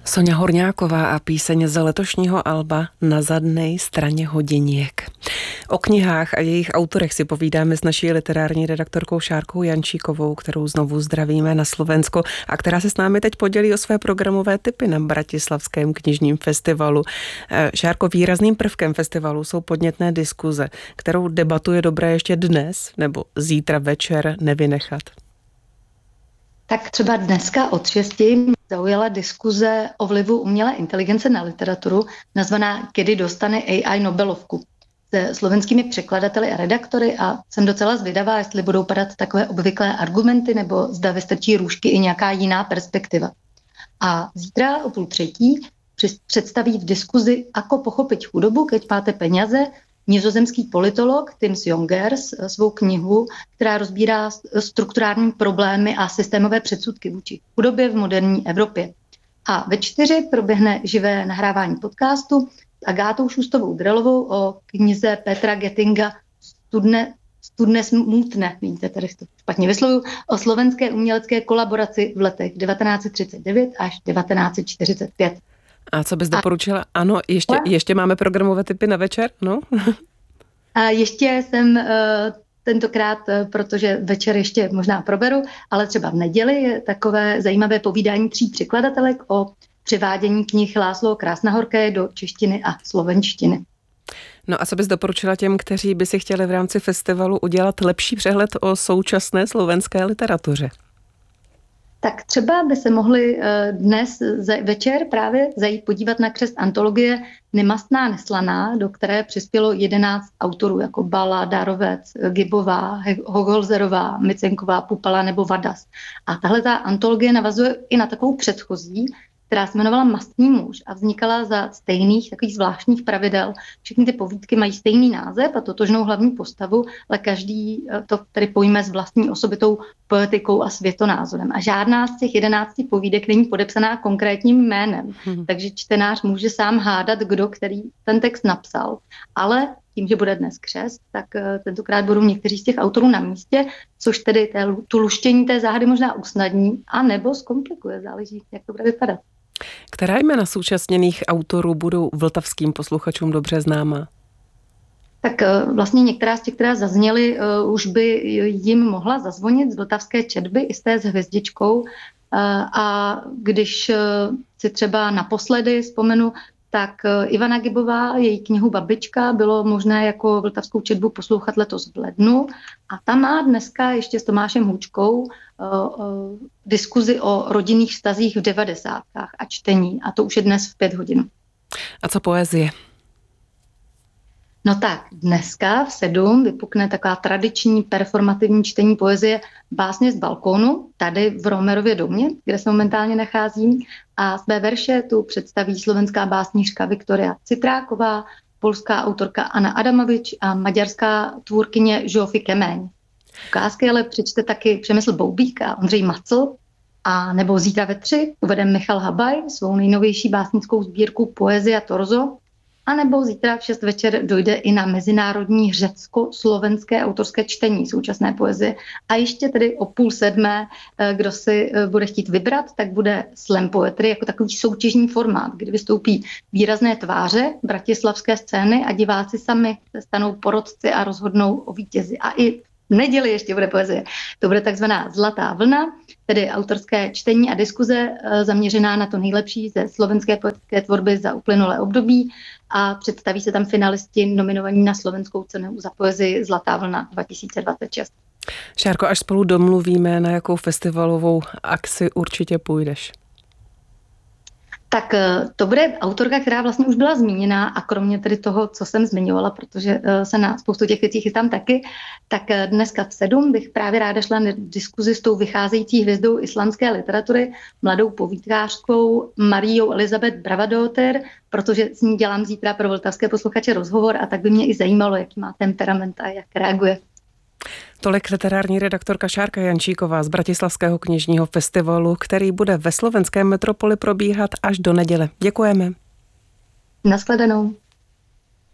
Soňa Horňáková a píseň z letošního alba Na zadnej straně hodiněk. O knihách a jejich autorech si povídáme s naší literární redaktorkou Šárkou Jančíkovou, kterou znovu zdravíme na Slovensko a která se s námi teď podělí o své programové tipy na Bratislavském knižním festivalu. Šárko, výrazným prvkem festivalu jsou podnětné diskuze, kterou debatu je dobré ještě dnes nebo zítra večer nevynechat. Tak třeba dneska od 6 zaujala diskuze o vlivu umělé inteligence na literaturu, nazvaná Kedy dostane AI Nobelovku, se slovenskými překladateli a redaktory, a jsem docela zvědavá, jestli budou padat takové obvyklé argumenty, nebo zda vystačí růžky i nějaká jiná perspektiva. A zítra o 2:30 představí v diskuzi Ako pochopit chudobu, keď máte peněze, nizozemský politolog Tim Jongers svou knihu, která rozbírá strukturální problémy a systémové předsudky vůči chudobě v moderní Evropě. A ve 4 proběhne živé nahrávání podcastu s Agátou Šustovou-Drelovou o knize Petra Gettinga Studne smutné, vidíte, tady to špatně vyslovuju, o slovenské umělecké kolaboraci v letech 1939 až 1945. A co bys doporučila? Ano, ještě máme programové tipy na večer, no? A ještě jsem tentokrát, protože večer ještě možná proberu, ale třeba v neděli je takové zajímavé povídání 3 překladatelek o převádění knih László Krásnahorké do češtiny a slovenštiny. No a co bys doporučila těm, kteří by si chtěli v rámci festivalu udělat lepší přehled o současné slovenské literatuře? Tak třeba by se mohli dnes večer právě zajít podívat na křest antologie Nemastná neslaná, do které přispělo 11 autorů jako Bala, Darovec, Gibová, Hoholzerová, Micenková, Pupala nebo Vadas. A tahle ta antologie navazuje i na takovou předchozí, která se jmenovala Mastný muž a vznikala za stejných takových zvláštních pravidel. Všechny ty povídky mají stejný název a totožnou hlavní postavu, ale každý to tady pojme s vlastní osobitou poetikou a světonázorem. A žádná z těch 11 povídek není podepsaná konkrétním jménem, takže čtenář může sám hádat, kdo který ten text napsal. Ale tím, že bude dnes křest, tak tentokrát budou někteří z těch autorů na místě, což tedy tu luštění té záhady možná usnadní, a nebo zkomplikuje, záleží, jak to bude vypadat. Která jména současněných autorů budou vltavským posluchačům dobře známá? Tak vlastně některá z těch, která zazněly, už by jim mohla zazvonit z vltavské četby i z té s hvězdičkou. A když si třeba naposledy vzpomenu, tak Ivana Gibová, její knihu Babička, bylo možné jako vltavskou četbu poslouchat letos v lednu. A ta má dneska ještě s Tomášem Hůčkou diskuzi o rodinných vztazích v 90. a čtení. A to už je dnes v 5 hodin. A co poezie? No tak, dneska v 7 vypukne taková tradiční performativní čtení poezie Básně z balkónu, tady v Romerově domě, kde se momentálně nacházím. A své verše tu představí slovenská básnířka Viktoria Citráková, polská autorka Anna Adamovič a maďarská tvůrkyně Zsófi Keméň. Ukázky ale přečte taky Přemysl Boubík a Ondřej Macl. A nebo zítra ve 3 uvede Michal Habaj svou nejnovější básnickou sbírku Poezia Torzo. A nebo zítra v 6 večer dojde i na mezinárodní řecko-slovenské autorské čtení současné poezie. A ještě tedy o 6:30, kdo si bude chtít vybrat, tak bude slam poetry jako takový soutěžní formát, kdy vystoupí výrazné tváře bratislavské scény a diváci sami se stanou porotci a rozhodnou o vítězi. A i v neděli ještě bude poezie. To bude takzvaná Zlatá vlna, tedy autorské čtení a diskuze zaměřená na to nejlepší ze slovenské poetické tvorby za uplynulé období, a představí se tam finalisti nominovaní na slovenskou cenu za poezii Zlatá vlna 2026. Šárko, až spolu domluvíme, na jakou festivalovou akci určitě půjdeš? Tak to bude autorka, která vlastně už byla zmíněná, a kromě tedy toho, co jsem zmiňovala, protože se na spoustu těch věcí chystám taky, tak dneska v 7 bych právě ráda šla na diskuzi s tou vycházející hvězdou islandské literatury, mladou povídkářkou Mariou Elizabeth Bravadóttir, protože s ní dělám zítra pro vltavské posluchače rozhovor, a tak by mě i zajímalo, jaký má temperament a jak reaguje. Tolik literární redaktorka Šárka Jančíková z Bratislavského knižního festivalu, který bude ve slovenské metropoli probíhat až do neděle. Děkujeme. Nashledanou.